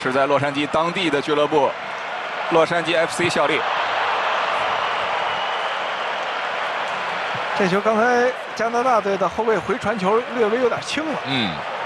是在洛杉矶当地的俱乐部，洛杉矶 FC 效力。 这球刚才加拿大队的后卫回传球略微有点轻了。